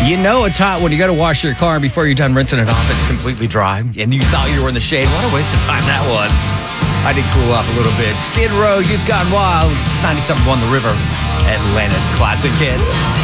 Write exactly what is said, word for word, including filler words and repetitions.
You know it's hot when you got to wash your car and before you're done rinsing it off, it's completely dry. And you thought you were in the shade. What a waste of time that was. I did cool off a little bit. Skid Row, You've Gone Wild. It's ninety-seven point one The River. Atlanta's classic hits.